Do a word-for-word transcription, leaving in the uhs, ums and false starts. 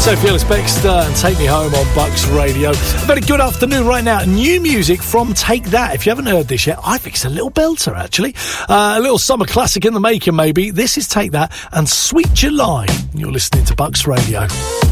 Sophie Ellis-Bextor and Take Me Home on Bucks Radio. A very good afternoon right now. New music from Take That. If you haven't heard this yet, I think it's a little belter, actually. Uh, a little summer classic in the making, maybe. This is Take That and Sweet July. You're listening to Bucks Radio.